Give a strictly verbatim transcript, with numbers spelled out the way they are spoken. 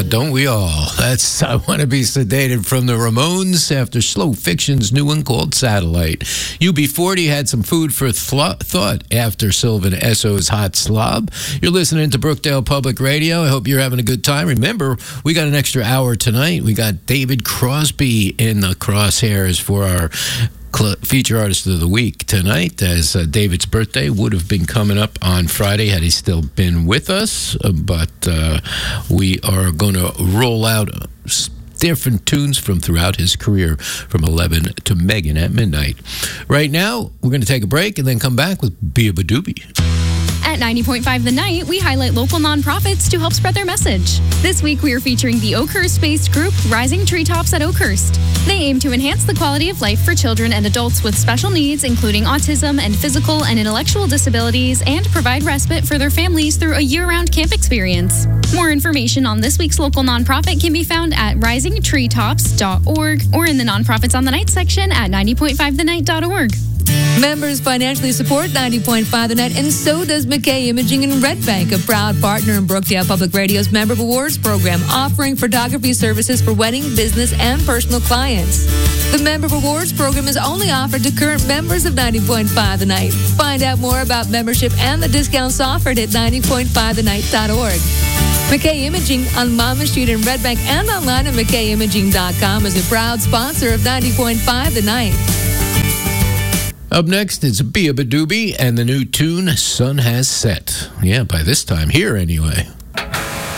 don't we all? That's I Want to Be Sedated from the Ramones after Slow Fiction's new one called Satellite. U B forty had some food for thlo- thought after Sylvan Esso's Hot Slob. You're listening to Brookdale Public Radio. I hope you're having a good time. Remember, we got an extra hour tonight. We got David Crosby in the crosshairs for our feature artist of the week tonight, as uh, David's birthday would have been coming up on Friday had he still been with us, uh, but uh, we are going to roll out uh, different tunes from throughout his career from eleven to Megan at midnight. Right now, we're going to take a break and then come back with Bia Badoobie. At ninety point five The Night, we highlight local nonprofits to help spread their message. This week, we are featuring the Oakhurst-based group Rising Treetops at Oakhurst. They aim to enhance the quality of life for children and adults with special needs, including autism and physical and intellectual disabilities, and provide respite for their families through a year-round camp experience. More information on this week's local nonprofit can be found at rising treetops dot org or in the Nonprofits on the Night section at ninety point five the night dot org. Members financially support ninety point five The Night, and so does McKay Imaging in Red Bank, a proud partner in Brookdale Public Radio's Member of Awards program, offering photography services for wedding, business, and personal clients. The Member of Awards program is only offered to current members of ninety point five The Night. Find out more about membership and the discounts offered at ninety point five the night dot org. McKay Imaging on Monmouth Street in Red Bank and online at mckay imaging dot com is a proud sponsor of ninety point five The Night. Up next, it's Bia Badoobie and the new tune, Sun Has Set. Yeah, by this time, here anyway.